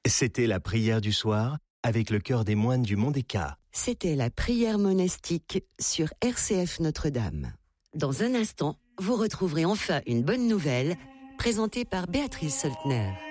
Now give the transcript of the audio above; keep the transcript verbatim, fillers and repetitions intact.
C'était la prière du soir avec le chœur des moines du Mont des Cats. C'était la prière monastique sur R C F Notre-Dame. Dans un instant, vous retrouverez enfin une bonne nouvelle présentée par Béatrice Soltner.